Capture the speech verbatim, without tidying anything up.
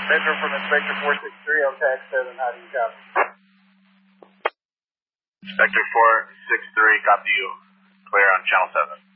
Metro from Inspector four six three on tag seven, how do you copy? Inspector four six three, copy you. Clear on channel seven.